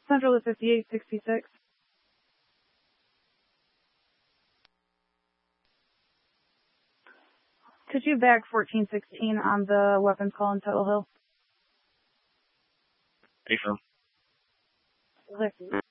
Central to 5866. Could you back 1416 on the weapons call in Tuttle Hill? Affirm.